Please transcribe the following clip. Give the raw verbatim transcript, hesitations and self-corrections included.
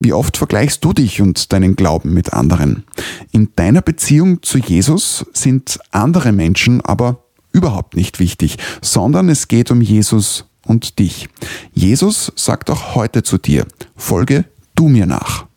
Wie oft vergleichst du dich und deinen Glauben mit anderen? In deiner Beziehung zu Jesus sind andere Menschen aber überhaupt nicht wichtig, sondern es geht um Jesus und dich. Jesus sagt auch heute zu dir: Folge du mir nach.